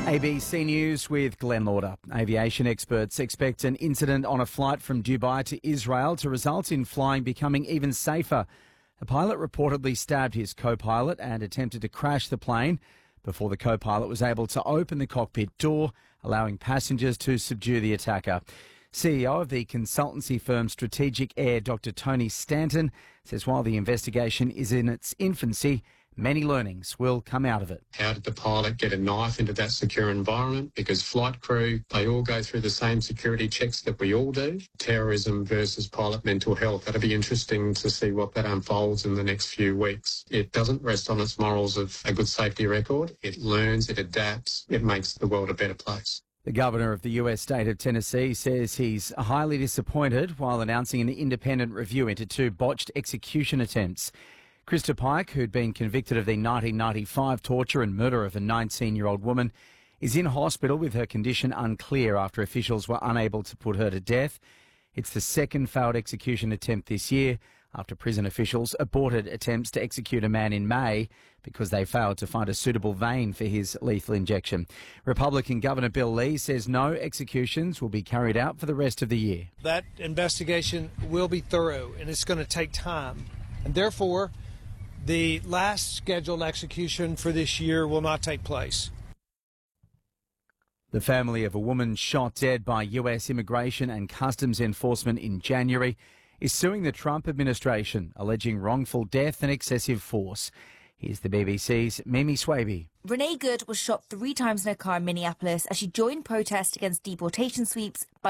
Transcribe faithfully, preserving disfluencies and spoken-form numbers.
A B C News with Glenn Lauder. Aviation experts expect an incident on a flight from Dubai to Israel to result in flying becoming even safer. A pilot reportedly stabbed his co-pilot and attempted to crash the plane before the co-pilot was able to open the cockpit door, allowing passengers to subdue the attacker. C E O of the consultancy firm Strategic Air, Doctor Tony Stanton, says while the investigation is in its infancy, many learnings will come out of it. How did the pilot get a knife into that secure environment? Because flight crew, they all go through the same security checks that we all do. Terrorism versus pilot mental health. That'll be interesting to see what that unfolds in the next few weeks. It doesn't rest on its morals of a good safety record. It learns, it adapts, it makes the world a better place. The governor of the U S state of Tennessee says he's highly disappointed while announcing an independent review into two botched execution attempts. Krista Pike, who'd been convicted of the nineteen ninety-five torture and murder of a nineteen-year-old woman, is in hospital with her condition unclear after officials were unable to put her to death. It's the second failed execution attempt this year after prison officials aborted attempts to execute a man in May because they failed to find a suitable vein for his lethal injection. Republican Governor Bill Lee says no executions will be carried out for the rest of the year. That investigation will be thorough and it's going to take time. And therefore, the last scheduled execution for this year will not take place. The family of a woman shot dead by U S Immigration and Customs Enforcement in January is suing the Trump administration, alleging wrongful death and excessive force. Here's the B B C's Mimi Swaby. Renee Good was shot three times in her car in Minneapolis as she joined protests against deportation sweeps by